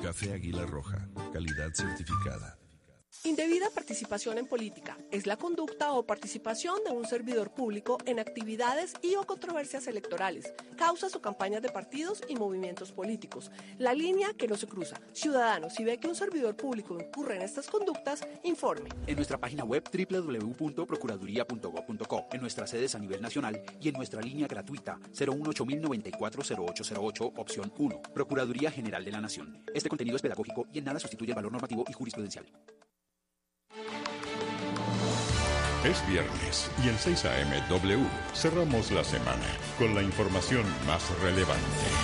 Café Águila Roja, calidad certificada. Indebida participación en política es la conducta o participación de un servidor público en actividades y o controversias electorales, causas o campañas de partidos y movimientos políticos. La línea que no se cruza. Ciudadano, si ve que un servidor público incurre en estas conductas, informe. En nuestra página web www.procuraduría.gov.co, en nuestras sedes a nivel nacional y en nuestra línea gratuita 018-094-0808, opción 1. Procuraduría General de la Nación. Este contenido es pedagógico y en nada sustituye el valor normativo y jurisprudencial. Es viernes y en 6 AM W cerramos la semana con la información más relevante.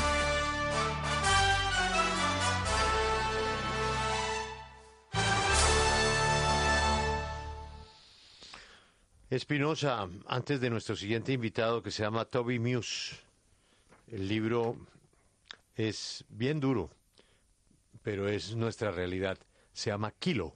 Espinosa, antes de nuestro siguiente invitado que se llama Toby Muse, el libro es bien duro, pero es nuestra realidad. Se llama Kilo.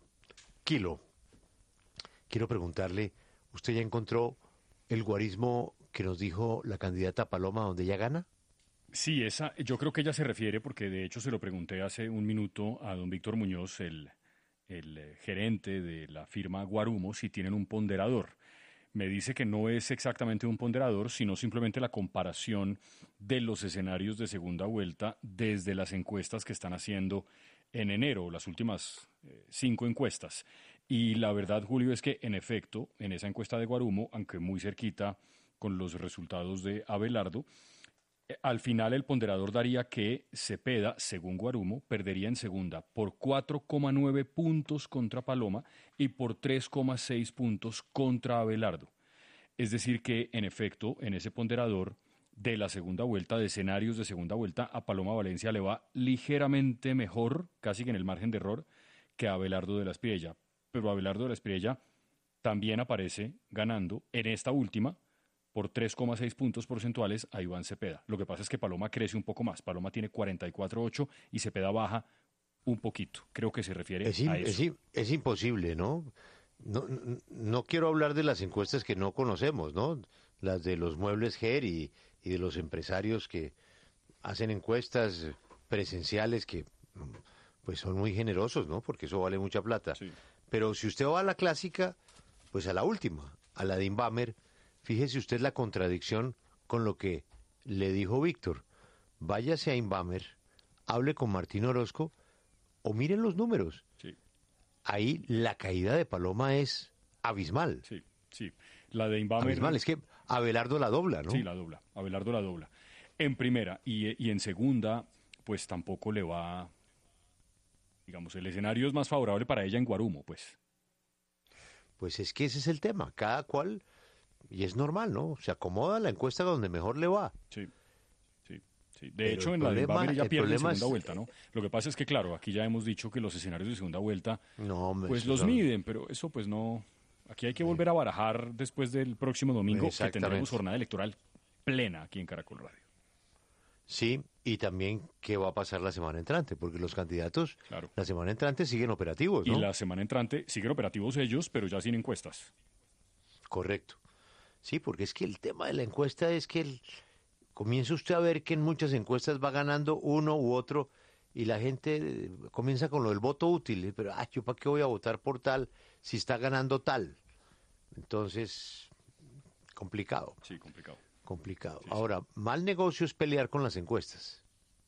Quiero preguntarle, ¿usted ya encontró el guarismo que nos dijo la candidata Paloma donde ella gana? Sí, yo creo que ella se refiere, porque de hecho se lo pregunté hace un minuto a don Víctor Muñoz, el gerente de la firma Guarumo, si tienen un ponderador. Me dice que no es exactamente un ponderador, sino simplemente la comparación de los escenarios de segunda vuelta desde las encuestas que están haciendo en enero, las últimas 5 encuestas. Y la verdad, Julio, es que en efecto, en esa encuesta de Guarumo, aunque muy cerquita con los resultados de Abelardo, al final el ponderador daría que Cepeda, según Guarumo, perdería en segunda por 4,9 puntos contra Paloma y por 3,6 puntos contra Abelardo. Es decir que, en efecto, en ese ponderador de la segunda vuelta, de escenarios de segunda vuelta, a Paloma Valencia le va ligeramente mejor, casi que en el margen de error, que a Abelardo de la Espriella. Pero Abelardo de la Espriella también aparece ganando en esta última por 3,6 puntos porcentuales a Iván Cepeda. Lo que pasa es que Paloma crece un poco más. Paloma tiene 44,8 y Cepeda baja un poquito. Creo que se refiere a eso. Es imposible, ¿no? No quiero hablar de las encuestas que no conocemos, ¿no? Las de los muebles GER y de los empresarios que hacen encuestas presenciales que pues son muy generosos, ¿no? Porque eso vale mucha plata. Sí. Pero si usted va a la clásica, pues a la última, a la de Inbamer, fíjese usted la contradicción con lo que le dijo Víctor. Váyase a Inbamer, hable con Martín Orozco o miren los números. Sí. Ahí la caída de Paloma es abismal. Sí. La de Inbamer... Abismal, es que Abelardo la dobla, ¿no? Sí, la dobla. Abelardo la dobla. En primera y en segunda, pues tampoco le va... Digamos, el escenario es más favorable para ella en Guarumo, pues. Pues es que ese es el tema. Cada cual, y es normal, ¿no? Se acomoda la encuesta donde mejor le va. Sí. De hecho, en la de Inbamer ella pierde en segunda vuelta, ¿no? Lo que pasa es que, claro, aquí ya hemos dicho que los escenarios de segunda vuelta, pues los miden, pero eso pues no... Aquí hay que volver a barajar después del próximo domingo, que tendremos jornada electoral plena aquí en Caracol Radio. Sí, y también qué va a pasar la semana entrante, porque los candidatos la semana entrante siguen operativos, ¿no? Y la semana entrante siguen operativos ellos, pero ya sin encuestas. Correcto. Sí, porque es que el tema de la encuesta es que comienza usted a ver que en muchas encuestas va ganando uno u otro y la gente comienza con lo del voto útil, pero ¿yo para qué voy a votar por tal si está ganando tal? Entonces, complicado. Sí, complicado. Sí. Ahora, mal negocio es pelear con las encuestas.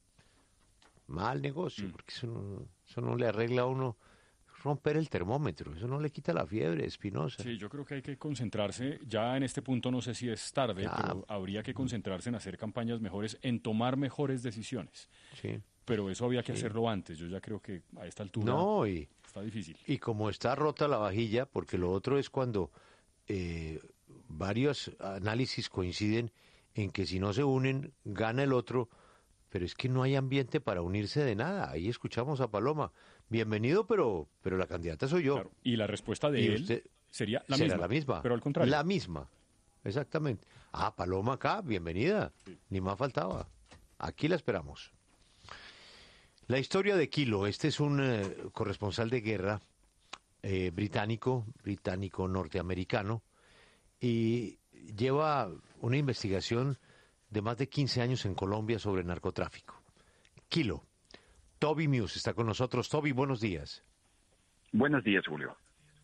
Mal negocio, porque eso no le arregla a uno romper el termómetro, eso no le quita la fiebre, Espinosa. Sí, yo creo que hay que concentrarse, ya en este punto no sé si es tarde, pero habría que concentrarse en hacer campañas mejores, en tomar mejores decisiones. Sí. Pero eso había que hacerlo antes, yo ya creo que a esta altura está difícil. Y como está rota la vajilla, porque lo otro es cuando varios análisis coinciden en que si no se unen, gana el otro, pero es que no hay ambiente para unirse de nada. Ahí escuchamos a Paloma. Bienvenido, pero la candidata soy yo. Claro. Y la respuesta de él sería la será misma. la misma. Pero al contrario. La misma, exactamente. Paloma acá, bienvenida. Sí. Ni más faltaba. Aquí la esperamos. La historia de Kilo. Este es un corresponsal de guerra británico norteamericano, y lleva una investigación de más de 15 años en Colombia sobre narcotráfico. Kilo, Toby Muse está con nosotros. Toby, buenos días. Buenos días, Julio.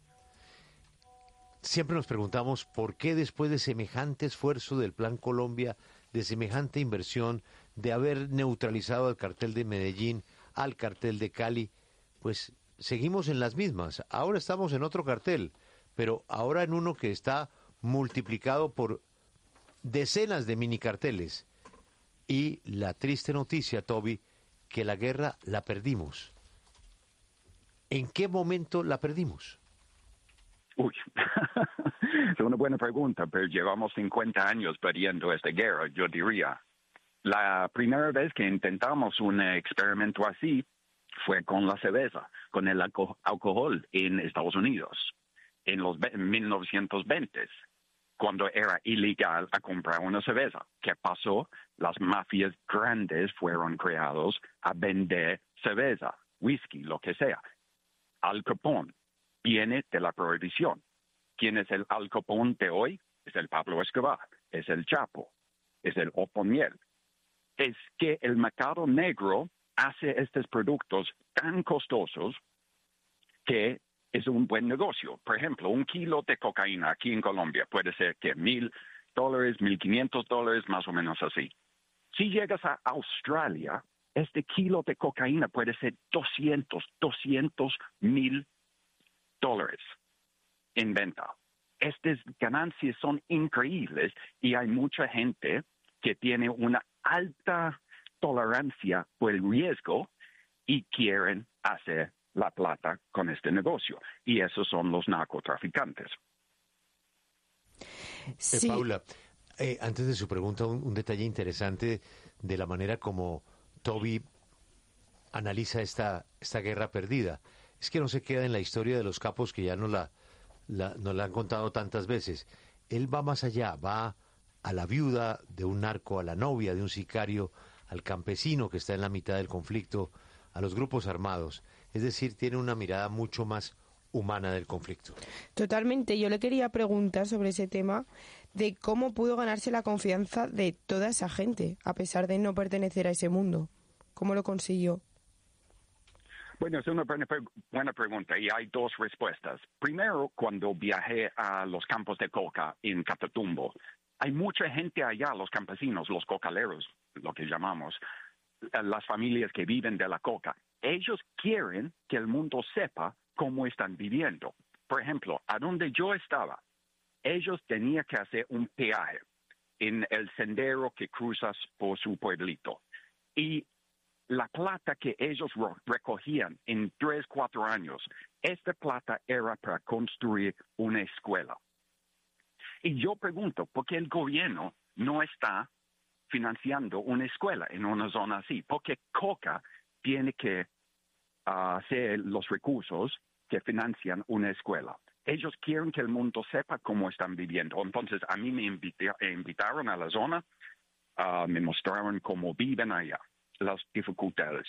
Siempre nos preguntamos por qué después de semejante esfuerzo del Plan Colombia, de semejante inversión, de haber neutralizado al cartel de Medellín, al cartel de Cali, pues seguimos en las mismas. Ahora estamos en otro cartel, pero ahora en uno que está multiplicado por decenas de minicarteles. Y la triste noticia, Toby, que la guerra la perdimos. ¿En qué momento la perdimos? Uy, es una buena pregunta, pero llevamos 50 años perdiendo esta guerra, yo diría. La primera vez que intentamos un experimento así fue con la cerveza, con el alcohol en Estados Unidos, en los 1920s, cuando era ilegal a comprar una cerveza. ¿Qué pasó? Las mafias grandes fueron creados a vender cerveza, whisky, lo que sea. Al Capone viene de la prohibición. ¿Quién es el Al Capone de hoy? Es el Pablo Escobar, es el Chapo, es el Oponiel. Es que el mercado negro hace estos productos tan costosos que es un buen negocio. Por ejemplo, un kilo de cocaína aquí en Colombia puede ser que $1,000, $1,500, más o menos así. Si llegas a Australia, este kilo de cocaína puede ser $200,000 en venta. Estas ganancias son increíbles y hay mucha gente que tiene una alta tolerancia por el riesgo y quieren hacer la plata con este negocio. Y esos son los narcotraficantes. Sí. Paula, antes de su pregunta, un detalle interesante de la manera como Toby analiza esta guerra perdida. Es que no se queda en la historia de los capos que ya nos la han contado tantas veces. Él va más allá, va a la viuda de un narco, a la novia de un sicario, al campesino que está en la mitad del conflicto, a los grupos armados. Es decir, tiene una mirada mucho más humana del conflicto. Totalmente. Yo le quería preguntar sobre ese tema de cómo pudo ganarse la confianza de toda esa gente, a pesar de no pertenecer a ese mundo. ¿Cómo lo consiguió? Bueno, es una buena pregunta y hay dos respuestas. Primero, cuando viajé a los campos de coca en Catatumbo, hay mucha gente allá, los campesinos, los cocaleros, lo que llamamos, las familias que viven de la coca. Ellos quieren que el mundo sepa cómo están viviendo. Por ejemplo, a donde yo estaba, ellos tenían que hacer un peaje en el sendero que cruzas por su pueblito. Y la plata que ellos recogían en 3, 4 años, esta plata era para construir una escuela. Y yo pregunto, ¿por qué el gobierno no está financiando una escuela en una zona así? Porque Coca tiene que hacer los recursos que financian una escuela. Ellos quieren que el mundo sepa cómo están viviendo. Entonces, a mí me invitaron a la zona, me mostraron cómo viven allá, las dificultades.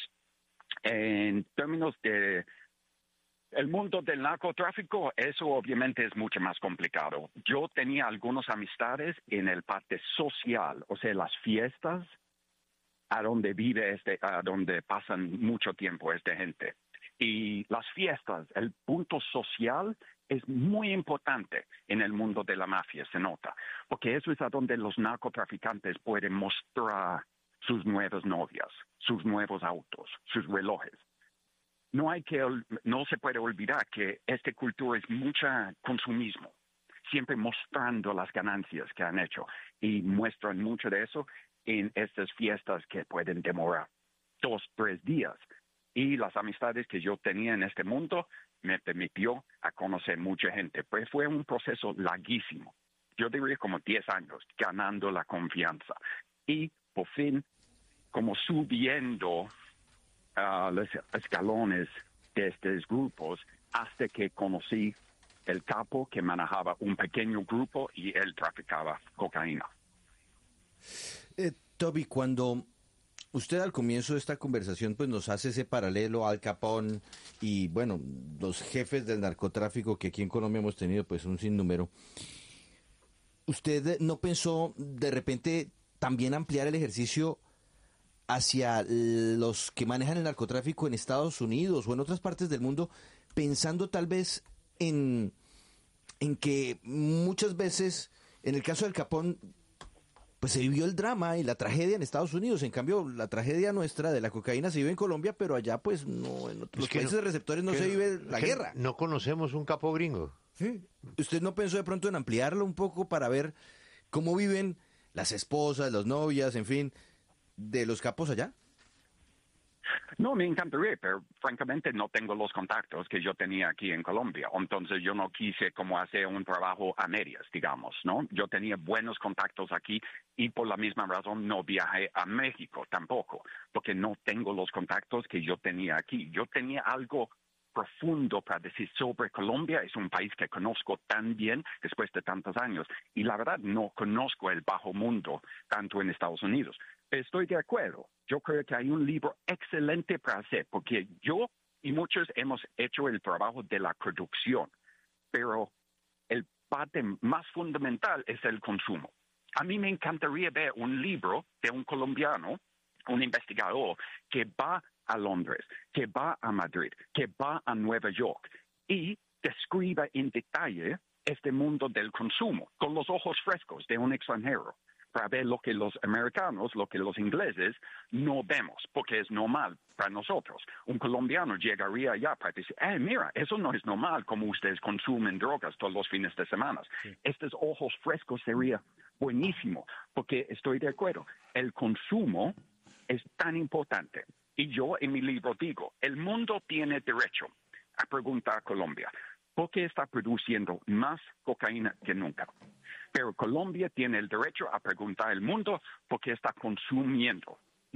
En términos de el mundo del narcotráfico, eso obviamente es mucho más complicado. Yo tenía algunas amistades en el parte social, o sea, las fiestas, a donde a donde pasan mucho tiempo esta gente. Y las fiestas, el punto social es muy importante en el mundo de la mafia, se nota, porque eso es a donde los narcotraficantes pueden mostrar sus nuevas novias, sus nuevos autos, sus relojes. No se puede olvidar que esta cultura es mucho consumismo, siempre mostrando las ganancias que han hecho y muestran mucho de eso en estas fiestas que pueden demorar 2, 3 días. Y las amistades que yo tenía en este mundo me permitió a conocer mucha gente, pues fue un proceso larguísimo. Yo diría como 10 años ganando la confianza y por fin como subiendo los escalones de estos grupos hasta que conocí el capo que manejaba un pequeño grupo y él traficaba cocaína. Toby, cuando usted al comienzo de esta conversación pues nos hace ese paralelo al Capone y bueno, los jefes del narcotráfico que aquí en Colombia hemos tenido pues un sinnúmero, ¿usted no pensó de repente también ampliar el ejercicio hacia los que manejan el narcotráfico en Estados Unidos o en otras partes del mundo, pensando tal vez en que muchas veces, en el caso del Capone, pues se vivió el drama y la tragedia en Estados Unidos. En cambio, la tragedia nuestra de la cocaína se vive en Colombia, pero allá pues no, en otros países receptores no se vive la guerra. No conocemos un capo gringo. ¿Sí? ¿Usted no pensó de pronto en ampliarlo un poco para ver cómo viven las esposas, las novias, en fin, de los capos allá? No, me encantaría, pero francamente no tengo los contactos que yo tenía aquí en Colombia. Entonces yo no quise como hacer un trabajo a medias, digamos, ¿no? Yo tenía buenos contactos aquí y por la misma razón no viajé a México tampoco, porque no tengo los contactos que yo tenía aquí. Yo tenía algo profundo para decir sobre Colombia. Es un país que conozco tan bien después de tantos años y la verdad no conozco el bajo mundo tanto en Estados Unidos. Estoy de acuerdo. Yo creo que hay un libro excelente para hacer porque yo y muchos hemos hecho el trabajo de la producción, pero el parte más fundamental es el consumo. A mí me encantaría ver un libro de un colombiano, un investigador que va a Londres, que va a Madrid, que va a Nueva York y describa en detalle este mundo del consumo con los ojos frescos de un extranjero para ver lo que los americanos, lo que los ingleses no vemos, porque es normal para nosotros. Un colombiano llegaría allá para decir, mira, eso no es normal como ustedes consumen drogas todos los fines de semana. Sí. Estos ojos frescos sería buenísimo, porque estoy de acuerdo, el consumo es tan importante. Y yo en mi libro digo, el mundo tiene derecho a preguntar a Colombia, ¿por qué está produciendo más cocaína que nunca? Pero Colombia tiene el derecho a preguntar al mundo por qué está consumiendo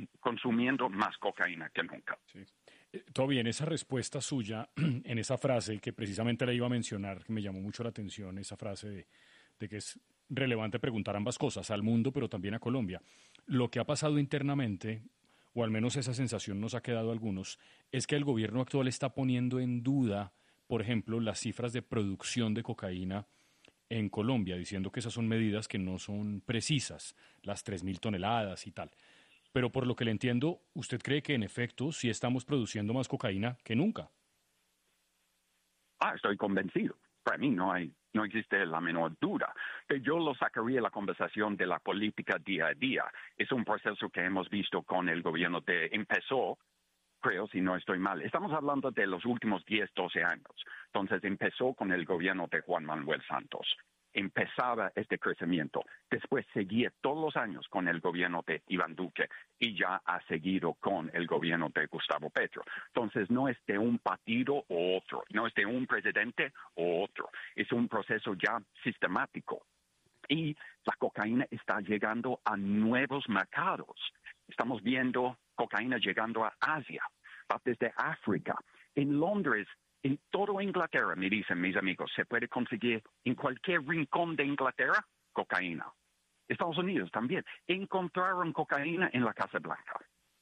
más cocaína que nunca. Sí. Todo bien, esa respuesta suya en esa frase que precisamente le iba a mencionar, que me llamó mucho la atención, esa frase de que es relevante preguntar ambas cosas, al mundo pero también a Colombia. Lo que ha pasado internamente, o al menos esa sensación nos ha quedado a algunos, es que el gobierno actual está poniendo en duda, por ejemplo, las cifras de producción de cocaína en Colombia, diciendo que esas son medidas que no son precisas, las 3.000 toneladas y tal. Pero por lo que le entiendo, ¿usted cree que en efecto sí estamos produciendo más cocaína que nunca? Estoy convencido. Para mí no existe la menor duda. Yo lo sacaría de la conversación de la política día a día. Es un proceso que hemos visto con el gobierno empezó, creo, si no estoy mal. Estamos hablando de los últimos 10, 12 años. Entonces empezó con el gobierno de Juan Manuel Santos. Empezaba este crecimiento. Después seguía todos los años con el gobierno de Iván Duque y ya ha seguido con el gobierno de Gustavo Petro. Entonces no es de un partido o otro, no es de un presidente o otro. Es un proceso ya sistemático. Y la cocaína está llegando a nuevos mercados. Estamos viendo cocaína llegando a Asia, desde África. En Londres, en toda Inglaterra, me dicen mis amigos, se puede conseguir en cualquier rincón de Inglaterra cocaína. Estados Unidos también. Encontraron cocaína en la Casa Blanca.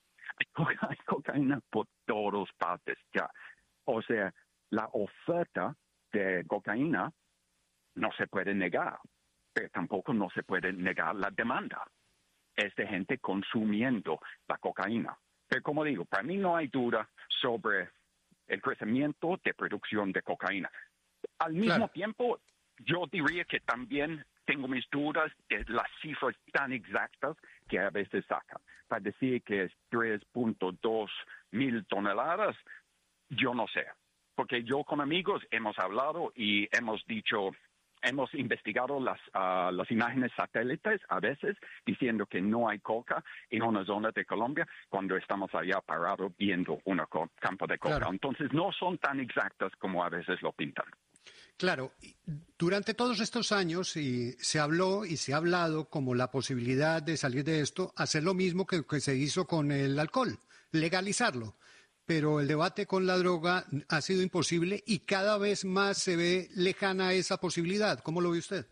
Hay cocaína por todas partes ya. O sea, la oferta de cocaína no se puede negar, pero tampoco no se puede negar la demanda. Es de gente consumiendo la cocaína. Pero como digo, para mí no hay duda sobre el crecimiento de producción de cocaína. Al mismo tiempo, yo diría que también tengo mis dudas de las cifras tan exactas que a veces sacan. Para decir que es 3.2 mil toneladas, yo no sé. Porque yo con amigos hemos hablado y hemos dicho, hemos investigado las imágenes satélites a veces diciendo que no hay coca en una zona de Colombia cuando estamos allá parados viendo un campo de coca. Claro. Entonces no son tan exactas como a veces lo pintan. Claro, durante todos estos años se habló y se ha hablado como la posibilidad de salir de esto, hacer lo mismo que se hizo con el alcohol, legalizarlo. Pero el debate con la droga ha sido imposible y cada vez más se ve lejana esa posibilidad. ¿Cómo lo ve usted?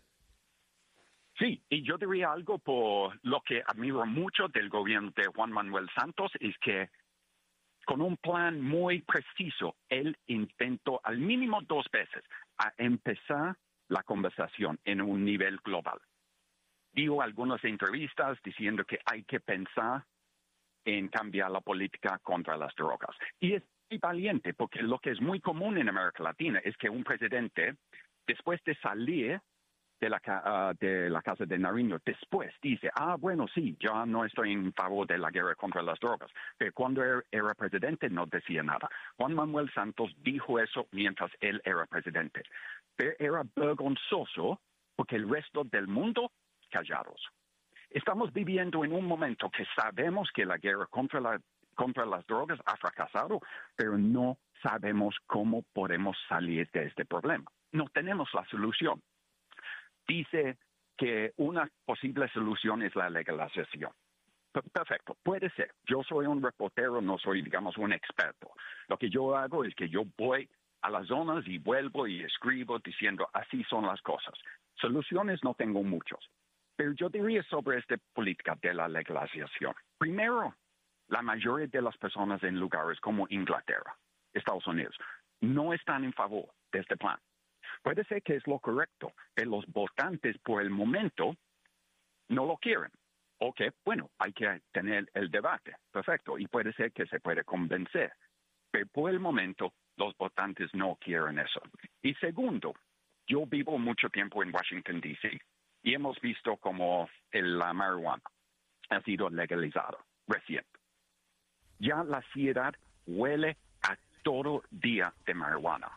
Sí, y yo diría algo por lo que admiro mucho del gobierno de Juan Manuel Santos, es que con un plan muy preciso, él intentó al mínimo 2 veces a empezar la conversación en un nivel global. Dio algunas entrevistas diciendo que hay que pensar en cambiar la política contra las drogas. Y es muy valiente, porque lo que es muy común en América Latina es que un presidente, después de salir de la Casa de Nariño, después dice, bueno, sí, yo no estoy en favor de la guerra contra las drogas. Pero cuando era presidente no decía nada. Juan Manuel Santos dijo eso mientras él era presidente. Pero era vergonzoso porque el resto del mundo callados. Estamos viviendo en un momento que sabemos que la guerra contra las drogas ha fracasado, pero no sabemos cómo podemos salir de este problema. No tenemos la solución. Dice que una posible solución es la legalización. Perfecto, puede ser. Yo soy un reportero, no soy, digamos, un experto. Lo que yo hago es que yo voy a las zonas y vuelvo y escribo diciendo así son las cosas. Soluciones no tengo muchos. Pero yo diría sobre esta política de la legalización. Primero, la mayoría de las personas en lugares como Inglaterra, Estados Unidos, no están en favor de este plan. Puede ser que es lo correcto, pero los votantes por el momento no lo quieren. Ok, bueno, hay que tener el debate, perfecto, y puede ser que se puede convencer. Pero por el momento los votantes no quieren eso. Y segundo, yo vivo mucho tiempo en Washington, D.C., y hemos visto como la marihuana ha sido legalizada recién. Ya la ciudad huele a todo día de marihuana.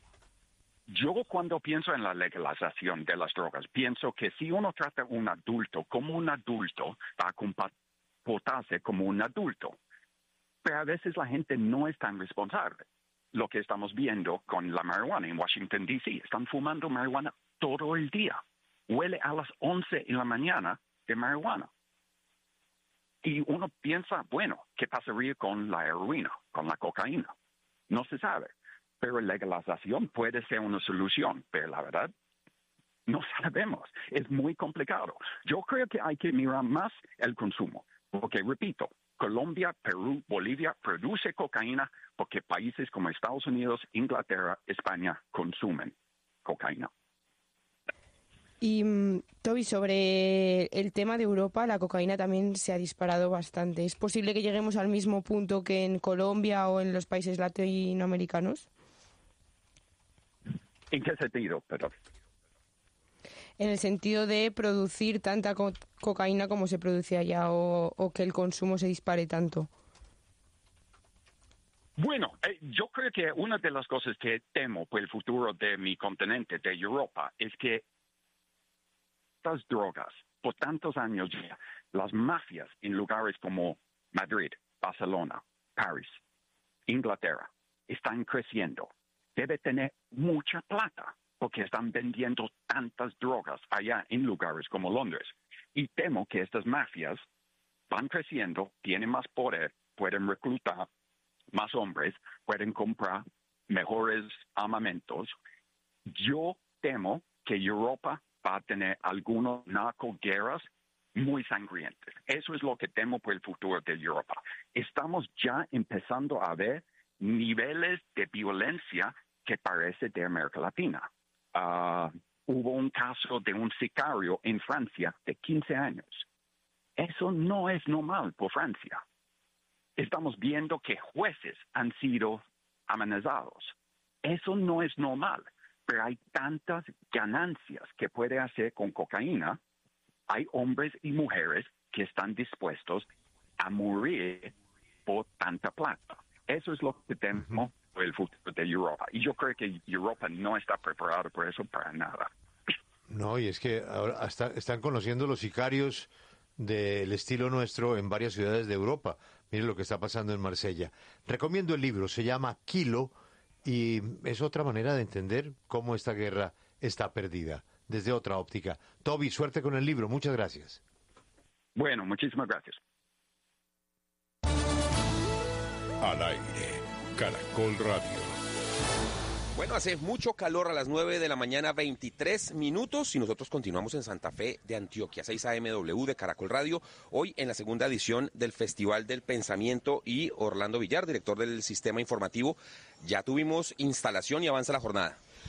Yo cuando pienso en la legalización de las drogas, pienso que si uno trata a un adulto como un adulto, va a comportarse como un adulto. Pero a veces la gente no es tan responsable. Lo que estamos viendo con la marihuana en Washington, D.C., están fumando marihuana todo el día. Huele a las 11 de la mañana de marihuana. Y uno piensa, bueno, ¿qué pasaría con la heroína, con la cocaína? No se sabe. Pero la legalización puede ser una solución, pero la verdad, no sabemos. Es muy complicado. Yo creo que hay que mirar más el consumo. Porque, repito, Colombia, Perú, Bolivia produce cocaína porque países como Estados Unidos, Inglaterra, España consumen cocaína. Y, Toby, sobre el tema de Europa, la cocaína también se ha disparado bastante. ¿Es posible que lleguemos al mismo punto que en Colombia o en los países latinoamericanos? ¿En qué sentido? Perdón. En el sentido de producir tanta cocaína como se produce allá o que el consumo se dispare tanto. Bueno, yo creo que una de las cosas que temo por el futuro de mi continente, de Europa, es que estas drogas, por tantos años ya, las mafias en lugares como Madrid, Barcelona, París, Inglaterra, están creciendo. Debe tener mucha plata porque están vendiendo tantas drogas allá en lugares como Londres. Y temo que estas mafias van creciendo, tienen más poder, pueden reclutar más hombres, pueden comprar mejores armamentos. Yo temo que Europa va a tener algunas narcoguerras muy sangrientas. Eso es lo que temo por el futuro de Europa. Estamos ya empezando a ver niveles de violencia que parece de América Latina. Hubo un caso de un sicario en Francia de 15 años. Eso no es normal por Francia. Estamos viendo que jueces han sido amenazados. Eso no es normal, pero hay tantas ganancias que puede hacer con cocaína. Hay hombres y mujeres que están dispuestos a morir por tanta plata. Eso es lo que temo por el futuro de Europa. Y yo creo que Europa no está preparada por eso para nada. No, y es que ahora están conociendo los sicarios del estilo nuestro en varias ciudades de Europa. Miren lo que está pasando en Marsella. Recomiendo el libro, se llama Kilo, y es otra manera de entender cómo esta guerra está perdida, desde otra óptica. Toby, suerte con el libro, muchas gracias. Bueno, muchísimas gracias. Al aire, Caracol Radio. Bueno, hace mucho calor a las 9 de la mañana, 23 minutos, y nosotros continuamos en Santa Fe de Antioquia, 6 AMW de Caracol Radio, hoy en la segunda edición del Festival del Pensamiento, y Orlando Villar, director del Sistema Informativo, ya tuvimos instalación y avanza la jornada.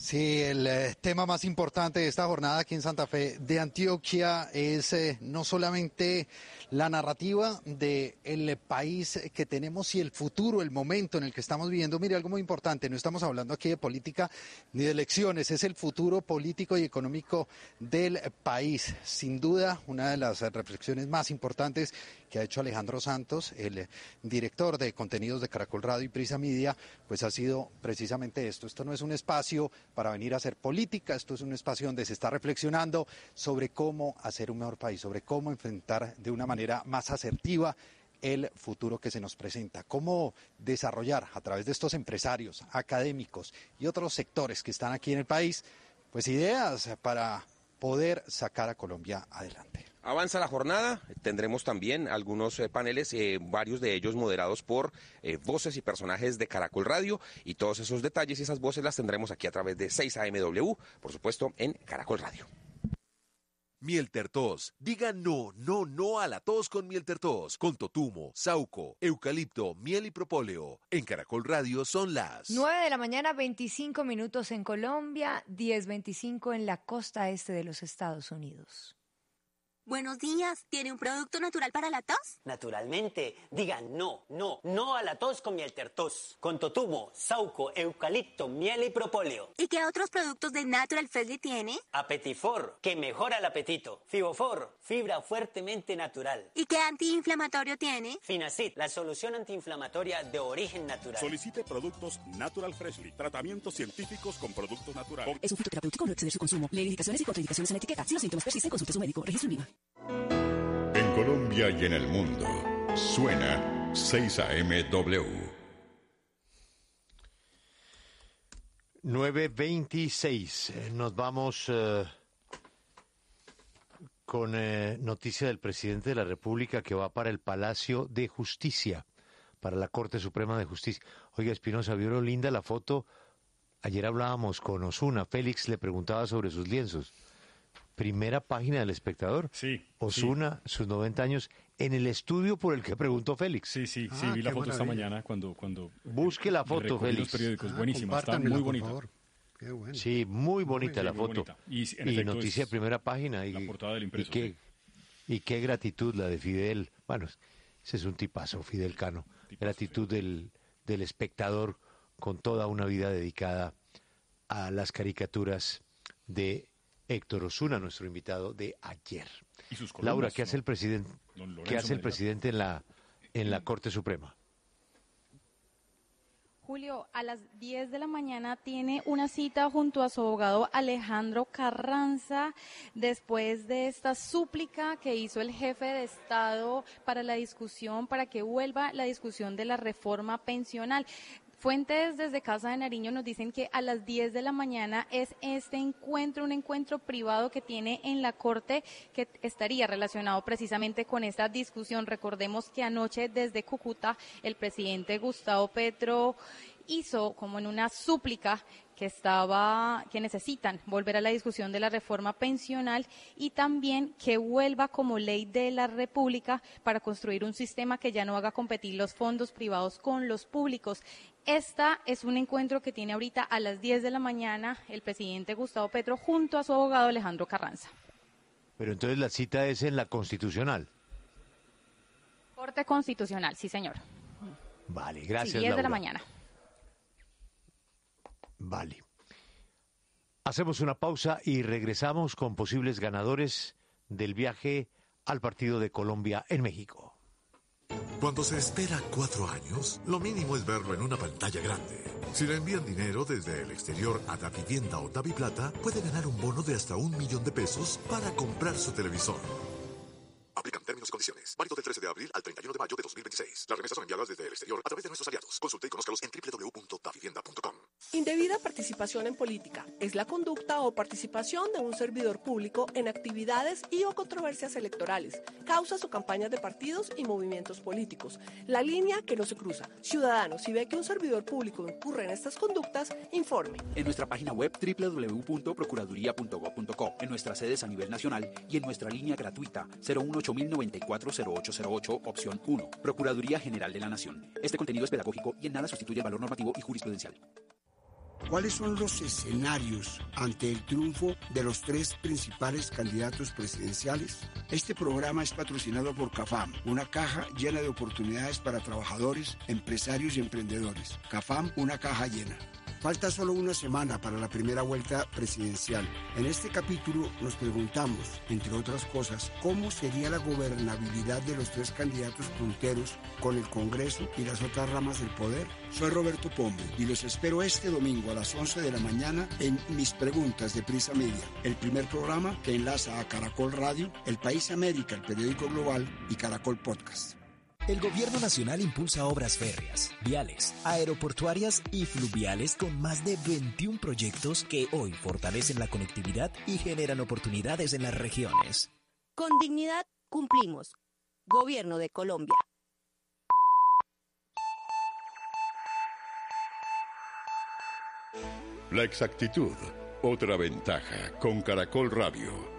Sí, el tema más importante de esta jornada aquí en Santa Fe de Antioquia es no solamente la narrativa del país que tenemos y el futuro, el momento en el que estamos viviendo. Mire, algo muy importante, no estamos hablando aquí de política ni de elecciones, es el futuro político y económico del país. Sin duda, una de las reflexiones más importantes que ha hecho Alejandro Santos, el director de contenidos de Caracol Radio y Prisa Media, pues ha sido precisamente esto. Esto no es un espacio para venir a hacer política, esto es un espacio donde se está reflexionando sobre cómo hacer un mejor país, sobre cómo enfrentar de una manera más asertiva el futuro que se nos presenta, cómo desarrollar a través de estos empresarios, académicos y otros sectores que están aquí en el país, pues ideas para poder sacar a Colombia adelante. Avanza la jornada, tendremos también algunos paneles, varios de ellos moderados por voces y personajes de Caracol Radio, y todos esos detalles y esas voces las tendremos aquí a través de 6AMW, por supuesto en Caracol Radio. Miel Tertos. Diga no, no, no a la tos con Miel Tertos. Con totumo, sauco, eucalipto, miel y propóleo. En Caracol Radio son las 9 de la mañana, 25 minutos en Colombia, 10:25 en la costa este de los Estados Unidos. Buenos días, ¿tiene un producto natural para la tos? Naturalmente, digan no, no, no a la tos con Miel Tertos. Con totumo, sauco, eucalipto, miel y propóleo. ¿Y qué otros productos de Natural Freshly tiene? Apetifor, que mejora el apetito. Fibofor, fibra fuertemente natural. ¿Y qué antiinflamatorio tiene? Finacid, la solución antiinflamatoria de origen natural. Solicite productos Natural Freshly, tratamientos científicos con productos naturales. Es un fitoterapéutico, no exceder su consumo. Lee indicaciones y contraindicaciones en la etiqueta. Si los síntomas persisten, consulte a su médico. Registro INVIMA. En Colombia y en el mundo, suena 6AMW. 9:26. Nos vamos con noticia del presidente de la República que va para el Palacio de Justicia, para la Corte Suprema de Justicia. Oiga, Espinosa, ¿vieron linda la foto? Ayer hablábamos con Ozuna. Félix le preguntaba sobre sus lienzos. Primera página del Espectador. Sí. Ozuna, sus 90 años, en el estudio por el que preguntó Félix. Sí, vi la foto esta mañana cuando busque la foto, Félix. Los periódicos, buenísima, está muy bonita. Qué bueno. Sí, muy bonita la foto. Bonita. Y noticia de primera página. La portada del impreso. Y qué gratitud la de Fidel. Bueno, ese es un tipazo, Fidel Cano. Gratitud del Espectador con toda una vida dedicada a las caricaturas de Héctor Ozuna, nuestro invitado de ayer. ¿Y sus columnas, Laura, ¿qué hace el presidente? ¿Qué hace el presidente en la Corte Suprema? Julio, a las 10 de la mañana tiene una cita junto a su abogado Alejandro Carranza después de esta súplica que hizo el jefe de Estado para que vuelva la discusión de la reforma pensional. Fuentes desde Casa de Nariño nos dicen que a las 10 de la mañana es un encuentro privado que tiene en la Corte que estaría relacionado precisamente con esta discusión. Recordemos que anoche desde Cúcuta el presidente Gustavo Petro hizo como en una súplica que necesitan volver a la discusión de la reforma pensional y también que vuelva como ley de la República para construir un sistema que ya no haga competir los fondos privados con los públicos. Esta es un encuentro que tiene ahorita a las 10 de la mañana el presidente Gustavo Petro junto a su abogado Alejandro Carranza. Pero entonces la cita es en la Constitucional. Corte Constitucional, sí señor. Vale, gracias, sí, 10 Laura. de la mañana. Vale. Hacemos una pausa y regresamos con posibles ganadores del viaje al partido de Colombia en México. Cuando se espera 4 años, lo mínimo es verlo en una pantalla grande. Si le envían dinero desde el exterior a Davivienda o Daviplata, puede ganar un bono de hasta $1.000.000 para comprar su televisor. Aplican términos y condiciones. Válido del 13 de abril al 31 de mayo de 2026. Las remesas son enviadas desde el exterior a través de nuestros aliados. Consulte y conózcalos en www.davivienda.com. Indebida participación en política es la conducta o participación de un servidor público en actividades y o controversias electorales, causas o campañas de partidos y movimientos políticos. La línea que no se cruza. Ciudadano, si ve que un servidor público incurre en estas conductas, informe. En nuestra página web www.procuraduría.gov.co, en nuestras sedes a nivel nacional y en nuestra línea gratuita 018-094-0808, opción 1. Procuraduría General de la Nación. Este contenido es pedagógico y en nada sustituye el valor normativo y jurisprudencial. ¿Cuáles son los escenarios ante el triunfo de los tres principales candidatos presidenciales? Este programa es patrocinado por CAFAM, una caja llena de oportunidades para trabajadores, empresarios y emprendedores. CAFAM, una caja llena. Falta solo una semana para la primera vuelta presidencial. En este capítulo nos preguntamos, entre otras cosas, cómo sería la gobernabilidad de los tres candidatos punteros con el Congreso y las otras ramas del poder. Soy Roberto Pombo y los espero este domingo a las 11 de la mañana en Mis Preguntas de Prisa Media, el primer programa que enlaza a Caracol Radio, El País América, el periódico global y Caracol Podcast. El Gobierno Nacional impulsa obras férreas, viales, aeroportuarias y fluviales con más de 21 proyectos que hoy fortalecen la conectividad y generan oportunidades en las regiones. Con dignidad cumplimos. Gobierno de Colombia. La exactitud, otra ventaja con Caracol Radio.